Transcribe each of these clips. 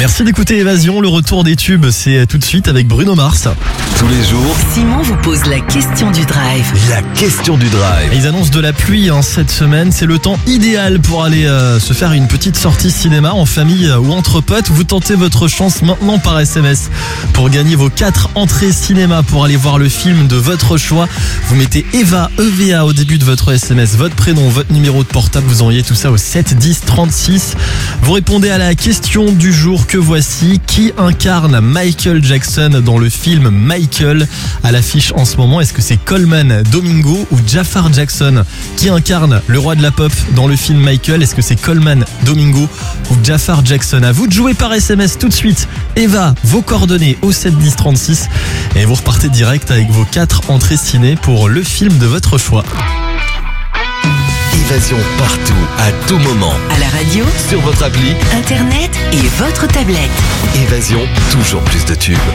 Merci d'écouter Évasion, le retour des tubes, c'est tout de suite avec Bruno Mars. Tous les jours, Simon vous pose la question du drive. la question du drive. Ils annoncent de la pluie cette semaine, c'est le temps idéal pour aller se faire une petite sortie cinéma en famille ou entre potes. Vous tentez votre chance maintenant par SMS pour gagner vos 4 entrées cinéma pour aller voir le film de votre choix. Vous mettez EVA au début de votre SMS, votre prénom, votre numéro de portable, vous envoyez tout ça au 7 10 36. Vous répondez à la question du jour que voici: qui incarne Michael Jackson dans le film Michael à l'affiche en ce moment? Est-ce que c'est Coleman Domingo ou Jafar Jackson qui incarne le roi de la pop dans le film Michael? Est-ce que c'est Coleman Domingo ou Jafar Jackson? À vous de jouer par SMS tout de suite. Eva, vos coordonnées au 7 10 36 et vous repartez direct avec vos 4 entrées ciné pour le film de votre choix. Évasion partout, à tout moment. À la radio, Sur votre appli, internet et votre tablette. Évasion, toujours plus de tubes.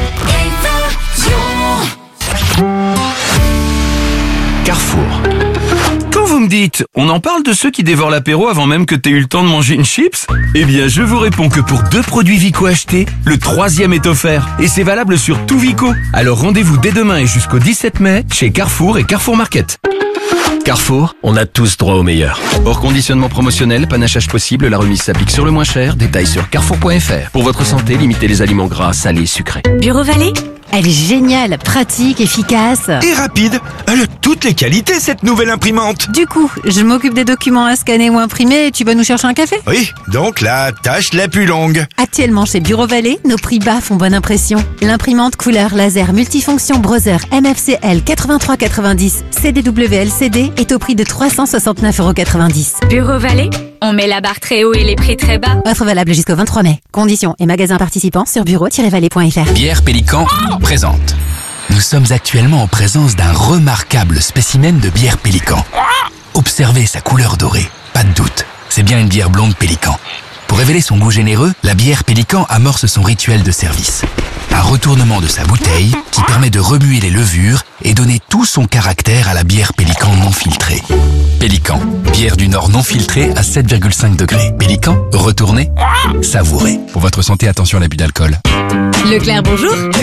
Carrefour. Quand vous me dites, on en parle de ceux qui dévorent l'apéro avant même que t'aies eu le temps de manger une chips? Eh bien, je vous réponds que pour 2 produits Vico achetés, le 3e est offert. Et c'est valable sur tout Vico. Alors rendez-vous dès demain et jusqu'au 17 mai chez Carrefour et Carrefour Market. Carrefour, on a tous droit au meilleur. Hors conditionnement promotionnel, panachage possible, la remise s'applique sur le moins cher. Détails sur carrefour.fr. Pour votre santé, limitez les aliments gras, salés, sucrés. Bureau Vallée, elle est géniale, pratique, efficace. Et rapide. Elle a toutes les qualités, cette nouvelle imprimante. Du coup, je m'occupe des documents à scanner ou imprimer et tu vas nous chercher un café? Oui, donc la tâche la plus longue. Actuellement chez Bureau Vallée, nos prix bas font bonne impression. L'imprimante couleur laser multifonction Brother MFCL 8390 CDW-LCD est au prix de 369,90 €. Bureau Vallée, on met la barre très haut et les prix très bas. Offre valable jusqu'au 23 mai. Conditions et magasins participants sur bureau-vallée.fr. Bière Pélican présente. Nous sommes actuellement en présence d'un remarquable spécimen de bière Pélican. Observez sa couleur dorée, pas de doute, c'est bien une bière blonde Pélican. Pour révéler son goût généreux, la bière Pélican amorce son rituel de service. Un retournement de sa bouteille qui permet de remuer les levures et donner tout son caractère à la bière Pélican non filtrée. Pélican, bière du Nord non filtrée à 7,5 degrés. Pélican, retournez, savourez. Pour votre santé, attention à l'abus d'alcool. Leclerc, bonjour.